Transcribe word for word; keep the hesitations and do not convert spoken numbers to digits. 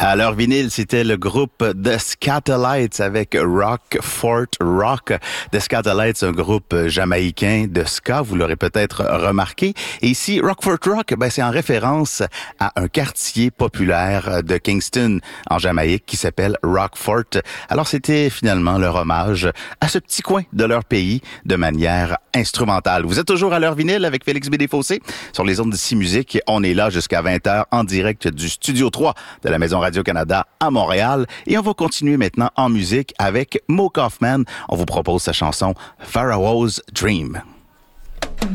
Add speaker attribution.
Speaker 1: À leur vinyle, c'était le groupe The Skatalites avec Rock Fort Rock. The Skatalites, un groupe jamaïcain de ska, vous l'aurez peut-être remarqué. Et ici, Rock Fort Rock, ben, c'est en référence à un quartier populaire de Kingston, en Jamaïque, qui s'appelle Rockfort. Alors, c'était finalement leur hommage à ce petit coin de leur pays de manière instrumentale. Vous êtes toujours à leur vinyle avec Félix B. Desfossés sur les ondes d'ici musique. On est là jusqu'à vingt heures en direct du Studio trois de la Maison Radio-Canada à Montréal. Et on va continuer maintenant en musique avec Mo Kaufman. On vous propose sa chanson Pharaoh's Dream.